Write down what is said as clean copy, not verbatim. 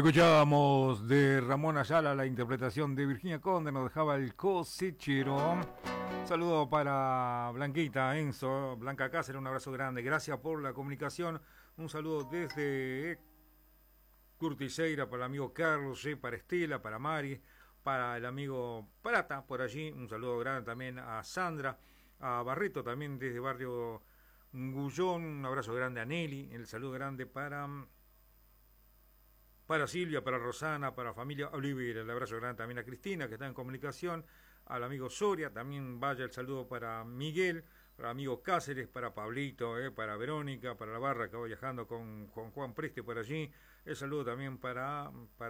Escuchábamos de Ramón Ayala la interpretación de Virginia Conde, nos dejaba el cosechero. Saludo para Blanquita, Enzo, Blanca Cáceres, un abrazo grande. Gracias por la comunicación. Un saludo desde Curtiseira para el amigo Carlos, para Estela, para Mari, para el amigo Prata por allí. Un saludo grande también a Sandra, a Barreto también desde Barrio Gullón. Un abrazo grande a Nelly. El saludo grande para Silvia, para Rosana, para la familia Olivera. El abrazo grande también a Cristina, que está en comunicación, al amigo Soria, también vaya el saludo para Miguel, para el amigo Cáceres, para Pablito, para Verónica, para la barra que va viajando con Juan Preste por allí. El saludo también para